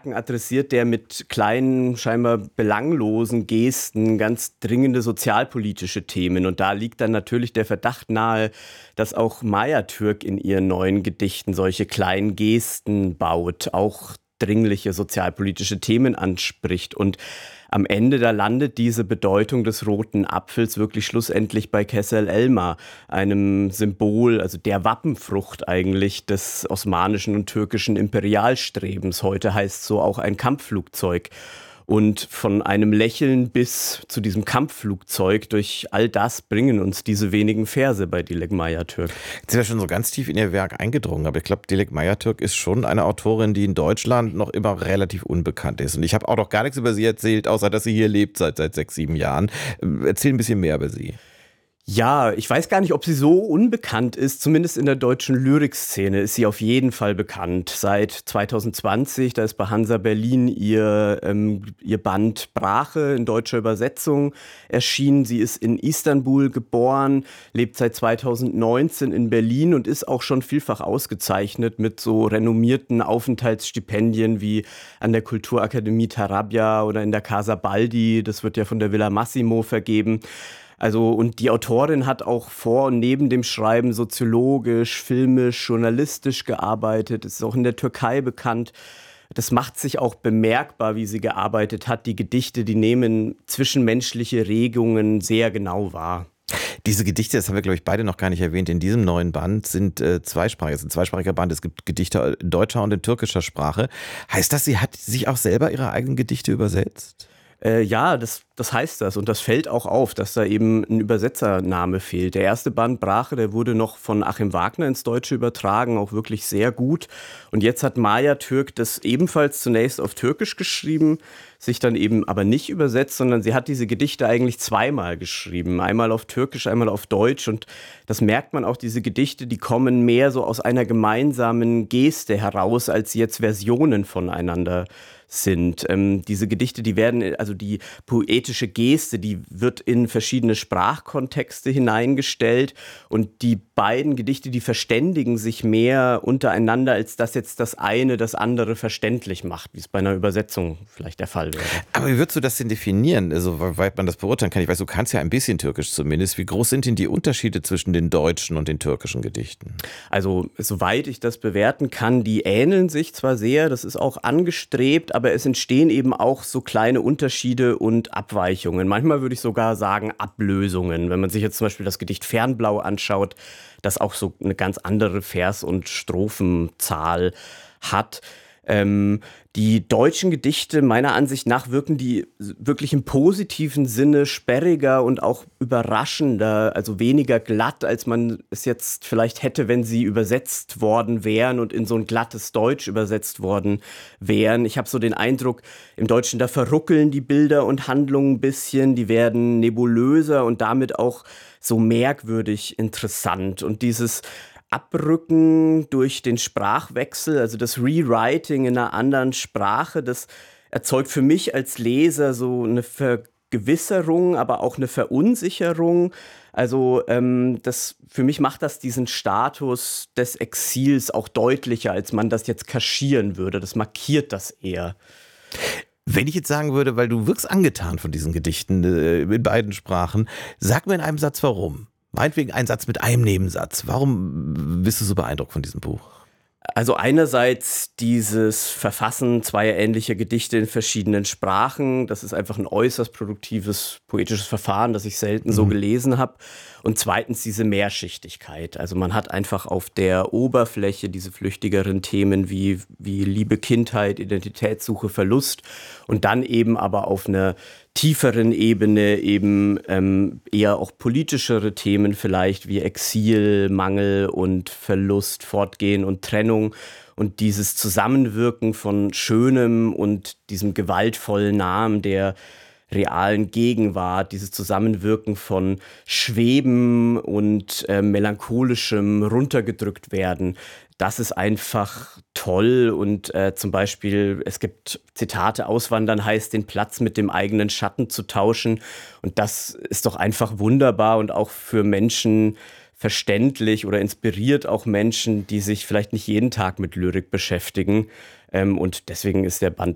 Werken adressiert der mit kleinen, scheinbar belanglosen Gesten ganz dringende sozialpolitische Themen. Und da liegt dann natürlich der Verdacht nahe, dass auch Maya Türk in ihren neuen Gedichten solche kleinen Gesten baut, auch dringliche sozialpolitische Themen anspricht. Und am Ende, da landet diese Bedeutung des roten Apfels wirklich schlussendlich bei Kessel Elma, einem Symbol, also der Wappenfrucht eigentlich des osmanischen und türkischen Imperialstrebens. Heute heißt so auch ein Kampfflugzeug. Und von einem Lächeln bis zu diesem Kampfflugzeug, durch all das bringen uns diese wenigen Verse bei Dilek Maya Türk. Jetzt sind wir schon so ganz tief in ihr Werk eingedrungen, aber ich glaube, Dilek Maya Türk ist schon eine Autorin, die in Deutschland noch immer relativ unbekannt ist. Und ich habe auch noch gar nichts über sie erzählt, außer dass sie hier lebt seit 6, 7 Jahren. Erzähl ein bisschen mehr über sie. Ja, ich weiß gar nicht, ob sie so unbekannt ist. Zumindest in der deutschen Lyrikszene ist sie auf jeden Fall bekannt. Seit 2020, da ist bei Hansa Berlin ihr Band Brache in deutscher Übersetzung erschienen. Sie ist in Istanbul geboren, lebt seit 2019 in Berlin und ist auch schon vielfach ausgezeichnet mit so renommierten Aufenthaltsstipendien wie an der Kulturakademie Tarabya oder in der Casa Baldi. Das wird ja von der Villa Massimo vergeben. Also, und die Autorin hat auch vor und neben dem Schreiben soziologisch, filmisch, journalistisch gearbeitet, ist auch in der Türkei bekannt. Das macht sich auch bemerkbar, wie sie gearbeitet hat. Die Gedichte, die nehmen zwischenmenschliche Regungen sehr genau wahr. Diese Gedichte, das haben wir, glaube ich, beide noch gar nicht erwähnt, in diesem neuen Band sind zweisprachig. Es ist ein zweisprachiger Band. Es gibt Gedichte in deutscher und in türkischer Sprache. Heißt das, sie hat sich auch selber ihre eigenen Gedichte übersetzt? Ja, das heißt das. Und das fällt auch auf, dass da eben ein Übersetzername fehlt. Der erste Band Brache, der wurde noch von Achim Wagner ins Deutsche übertragen, auch wirklich sehr gut. Und jetzt hat Maya Türk das ebenfalls zunächst auf Türkisch geschrieben, sich dann eben aber nicht übersetzt, sondern sie hat diese Gedichte eigentlich zweimal geschrieben. Einmal auf Türkisch, einmal auf Deutsch. Und das merkt man auch, diese Gedichte, die kommen mehr so aus einer gemeinsamen Geste heraus, als sie jetzt Versionen voneinander sind. Diese Gedichte, die werden, also die poetische Geste, die wird in verschiedene Sprachkontexte hineingestellt und die beiden Gedichte, die verständigen sich mehr untereinander, als dass jetzt das eine das andere verständlich macht, wie es bei einer Übersetzung vielleicht der Fall wäre. Aber wie würdest du das denn definieren, also weit man das beurteilen kann? Ich weiß, du kannst ja ein bisschen Türkisch zumindest. Wie groß sind denn die Unterschiede zwischen den deutschen und den türkischen Gedichten? Also, soweit ich das bewerten kann, die ähneln sich zwar sehr, das ist auch angestrebt, aber es entstehen eben auch so kleine Unterschiede und Abweichungen. Manchmal würde ich sogar sagen Ablösungen. Wenn man sich jetzt zum Beispiel das Gedicht Fernblau anschaut, das auch so eine ganz andere Vers- und Strophenzahl hat. Die deutschen Gedichte, meiner Ansicht nach, wirken die wirklich im positiven Sinne sperriger und auch überraschender, also weniger glatt, als man es jetzt vielleicht hätte, wenn sie übersetzt worden wären und in so ein glattes Deutsch übersetzt worden wären. Ich habe so den Eindruck, im Deutschen, da verruckeln die Bilder und Handlungen ein bisschen, die werden nebulöser und damit auch so merkwürdig interessant. Und dieses Abrücken durch den Sprachwechsel, also das Rewriting in einer anderen Sprache, das erzeugt für mich als Leser so eine Vergewisserung, aber auch eine Verunsicherung. Also für mich macht das diesen Status des Exils auch deutlicher, als man das jetzt kaschieren würde. Das markiert das eher. Wenn ich jetzt sagen würde, weil du wirkst angetan von diesen Gedichten in beiden Sprachen, sag mir in einem Satz, warum. Meinetwegen ein Satz mit einem Nebensatz. Warum bist du so beeindruckt von diesem Buch? Also einerseits dieses Verfassen zweier ähnlicher Gedichte in verschiedenen Sprachen. Das ist einfach ein äußerst produktives poetisches Verfahren, das ich selten so gelesen habe. Und zweitens diese Mehrschichtigkeit. Also man hat einfach auf der Oberfläche diese flüchtigeren Themen wie Liebe, Kindheit, Identitätssuche, Verlust. Und dann eben aber auf einer tieferen Ebene eben eher auch politischere Themen vielleicht wie Exil, Mangel und Verlust, Fortgehen und Trennung und dieses Zusammenwirken von Schönem und diesem gewaltvollen Namen der realen Gegenwart, dieses Zusammenwirken von Schweben und melancholischem runtergedrückt werden. Das ist einfach toll und zum Beispiel, es gibt Zitate, Auswandern heißt, den Platz mit dem eigenen Schatten zu tauschen und das ist doch einfach wunderbar und auch für Menschen verständlich oder inspiriert auch Menschen, die sich vielleicht nicht jeden Tag mit Lyrik beschäftigen und deswegen ist der Band